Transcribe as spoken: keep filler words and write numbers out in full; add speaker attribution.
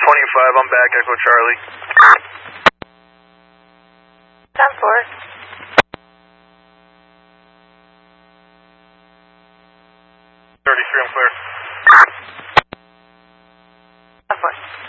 Speaker 1: twenty-five, I'm back, Echo Charlie.
Speaker 2: ten four.
Speaker 1: thirty-three, I'm clear.
Speaker 2: ten four.